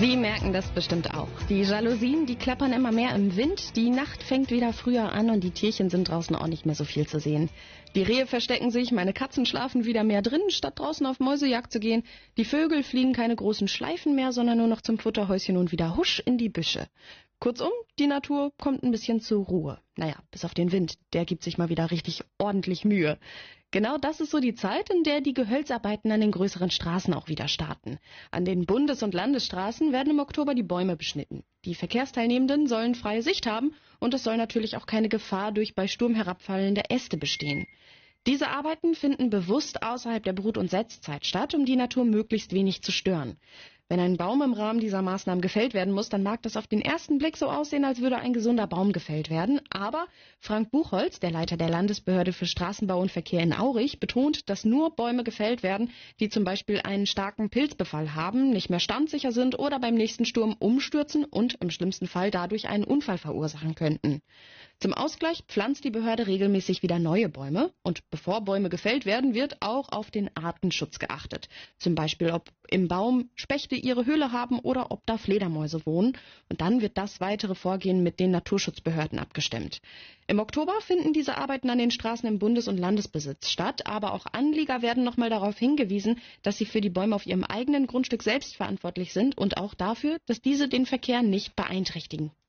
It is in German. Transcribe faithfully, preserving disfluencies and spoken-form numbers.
Sie merken das bestimmt auch. Die Jalousien, die klappern immer mehr im Wind, die Nacht fängt wieder früher an und die Tierchen sind draußen auch nicht mehr so viel zu sehen. Die Rehe verstecken sich, meine Katzen schlafen wieder mehr drin, statt draußen auf Mäusejagd zu gehen. Die Vögel fliegen keine großen Schleifen mehr, sondern nur noch zum Futterhäuschen und wieder husch in die Büsche. Kurzum, die Natur kommt ein bisschen zur Ruhe. Naja, bis auf den Wind, der gibt sich mal wieder richtig ordentlich Mühe. Genau das ist so die Zeit, in der die Gehölzarbeiten an den größeren Straßen auch wieder starten. An den Bundes- und Landesstraßen werden im Oktober die Bäume beschnitten. Die Verkehrsteilnehmenden sollen freie Sicht haben und es soll natürlich auch keine Gefahr durch bei Sturm herabfallende Äste bestehen. Diese Arbeiten finden bewusst außerhalb der Brut- und Setzzeit statt, um die Natur möglichst wenig zu stören. Wenn ein Baum im Rahmen dieser Maßnahmen gefällt werden muss, dann mag das auf den ersten Blick so aussehen, als würde ein gesunder Baum gefällt werden. Aber Frank Buchholz, der Leiter der Landesbehörde für Straßenbau und Verkehr in Aurich, betont, dass nur Bäume gefällt werden, die zum Beispiel einen starken Pilzbefall haben, nicht mehr standsicher sind oder beim nächsten Sturm umstürzen und im schlimmsten Fall dadurch einen Unfall verursachen könnten. Zum Ausgleich pflanzt die Behörde regelmäßig wieder neue Bäume und bevor Bäume gefällt werden, wird auch auf den Artenschutz geachtet. Zum Beispiel, ob im Baum Spechte ihre Höhle haben oder ob da Fledermäuse wohnen. Und dann wird das weitere Vorgehen mit den Naturschutzbehörden abgestimmt. Im Oktober finden diese Arbeiten an den Straßen im Bundes- und Landesbesitz statt, aber auch Anlieger werden nochmal darauf hingewiesen, dass sie für die Bäume auf ihrem eigenen Grundstück selbst verantwortlich sind und auch dafür, dass diese den Verkehr nicht beeinträchtigen.